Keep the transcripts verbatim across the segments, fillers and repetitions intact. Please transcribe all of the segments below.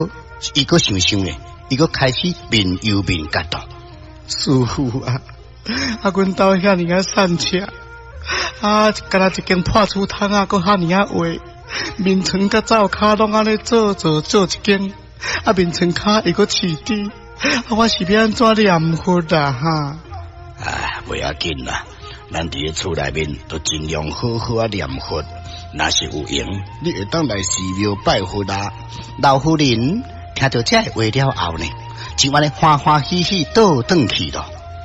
伊个想想咧，伊个开始面忧面结咯。 师傅啊，啊，阮兜遐尼啊散车，啊，干那一间破厝窗啊，搁遐尼啊话，面床甲灶骹拢安尼做做做一间，啊，面床骹会搁起底，啊，我是要安怎念佛啊哈？ 哎，袂要紧啦，咱伫咧厝内面都尽量好好啊念佛。若是有闲，你会当来寺庙拜佛啦。老夫人听到这话了后呢，就安尼欢欢喜喜倒转去咯。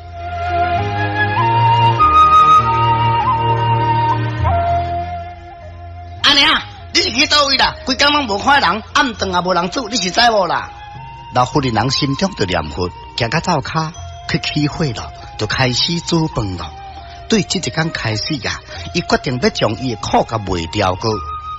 阿娘，你是去倒位啦？规工拢无看人，暗顿也无人煮，你是知无啦？老夫人人心中就念佛，行到灶骹去起火咯，就开始煮饭咯。对这一天开始呀，伊决定要将伊的苦甲卖掉个。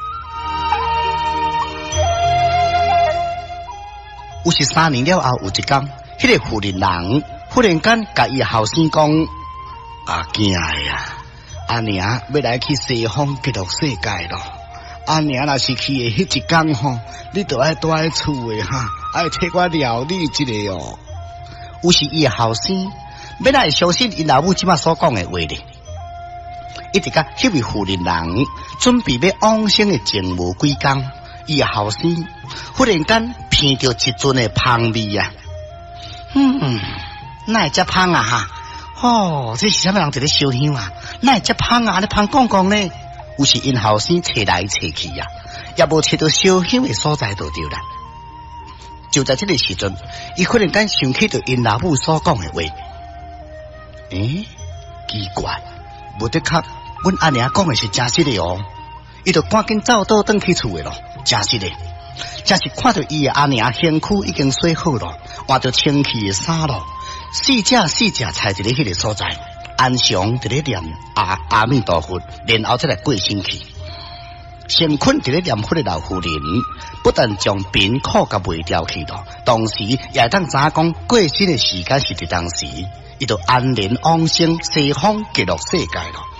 有十三年了后，有一天，迄、那个妇人人忽然间甲伊后生讲：阿囝呀，阿娘要来去西方极乐世界咯。阿娘若是去的迄一天吼，你都爱待喺厝的哈，爱替我料理一个哦。有时伊的后生。要来相信因老母即马所讲的话咧，一直甲迄位妇人人准备要往生的前无几工，伊后生忽然间闻到一阵的香味啊！嗯，哪会遮香啊哈？哦，这是啥物人伫咧烧香啊？哪会遮香啊？你香讲讲呢？有时因后生找来找去啊，也无找到烧香的所在就对啦。就在这个时阵，伊忽然间想起到因老母所讲的话。诶、欸，奇怪，无得确，阮阿娘讲的是真实的哦。伊就赶紧走倒转去厝的咯，真实的。真是看到伊的阿娘身躯已经洗好咯，换着清气的衫咯，四只四只踩伫咧迄个所在，安详伫咧念阿阿弥陀佛，然后再来过身去。先困伫咧念佛的老妇人，不但将病苦甲卖掉去咯，同时也当知讲过身的时间是伫当时。伊就安然往生西方极乐世界咯。